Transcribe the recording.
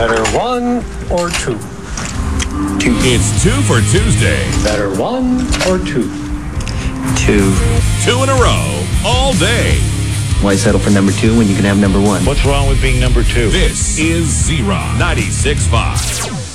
Better one or two? Two. It's 2 for Tuesday. Better one or two? Two. 2 in a row, all day. Why settle for number 2 when you can have number 1? What's wrong with being number 2? This is Z-Rock 96.5.